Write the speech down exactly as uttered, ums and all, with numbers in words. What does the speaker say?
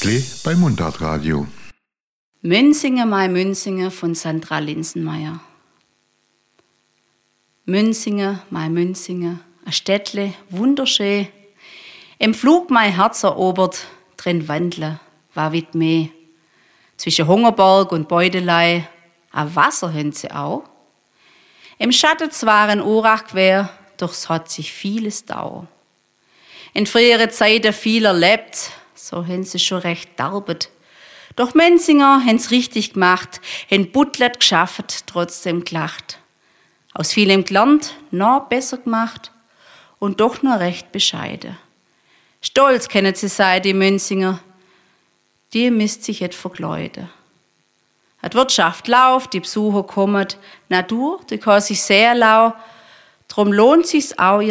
Städtli bei Mundartradio. Münsinge, mein Münsinge von Sandra Linsenmeier. Münsinge, mein Münsinge, ein Städtle, wunderschön. Im Flug mein Herz erobert, drin wandle, war wit meh. Zwischen Hungerberg und Beutelei, a Wasser hin sie auch. Im Schatten zwar ein Urach quer, doch es hat sich vieles dau. In frühere Zeiten viel erlebt, so haben sie schon recht darbet. Doch Menzinger haben's richtig gemacht, hen Buttlet geschafft, trotzdem gelacht. Aus vielem gelernt, noch besser gemacht und doch nur recht bescheiden. Stolz kennen sie sein, die Münzinger, die misst sich et verkleiden. Die Wirtschaft läuft, die Besucher kommen, Natur, die kann sich sehr lau, drum lohnt sich's auch,